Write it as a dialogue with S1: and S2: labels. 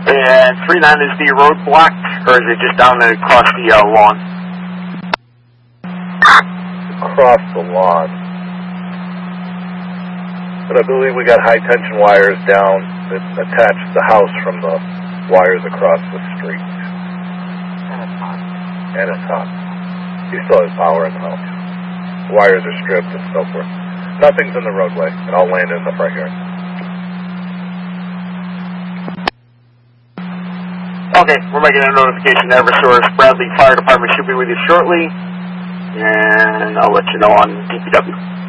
S1: And 39 is the road blocked, or is it just down across the lawn?
S2: Across the lawn. But I believe we got high tension wires down that attach the house from the wires across the street. And it's hot. He still has power in the house. Wires are stripped and so forth. Nothing's in the roadway. It all landed in the front yard.
S1: Okay, we're making a notification to Eversource. Bradley Fire Department should be with you shortly. And I'll let you know on DPW.